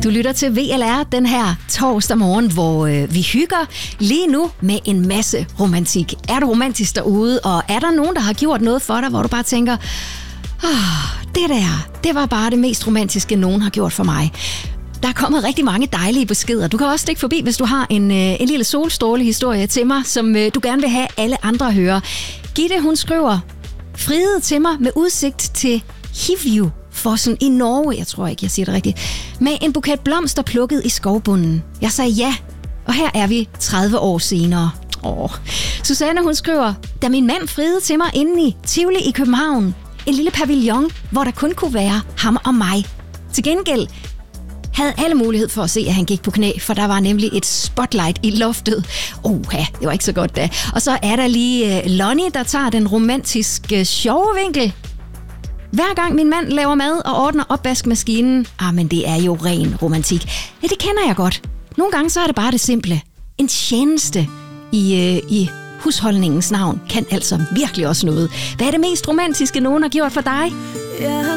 Du lytter til VLR den her torsdag morgen, hvor vi hygger lige nu med en masse romantik. Er du romantisk derude, og er der nogen, der har gjort noget for dig, hvor du bare tænker, det var bare det mest romantiske, nogen har gjort for mig. Der er kommet rigtig mange dejlige beskeder. Du kan også stikke forbi, hvis du har en lille solstrålehistorie til mig, som du gerne vil have alle andre at høre. Gitte, hun skriver, friede til mig med udsigt til Hivju-fossen i Norge, jeg tror ikke, jeg siger det rigtigt, med en buket blomster plukket i skovbunden. Jeg sagde ja, og her er vi 30 år senere. Susanne, hun skriver, da min mand friede til mig inde i Tivoli i København, en lille pavillon, hvor der kun kunne være ham og mig. Til gengæld havde alle mulighed for at se, at han gik på knæ, for der var nemlig et spotlight i loftet. Det var ikke så godt da. Og så er der lige Lonnie, der tager den romantiske sjove vinkel. Hver gang min mand laver mad og ordner opvaskemaskinen, men det er jo ren romantik. Ja, det kender jeg godt. Nogle gange så er det bare det simple. En tjeneste i husholdningens navn kan altså virkelig også noget. Hvad er det mest romantiske, nogen har gjort for dig?